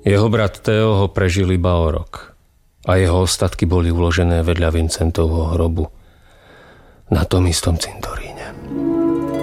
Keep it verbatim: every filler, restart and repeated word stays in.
Jeho brat Theo ho prežil iba o rok a jeho ostatky boli uložené vedľa Vincentovho hrobu na tom istom cintoríne.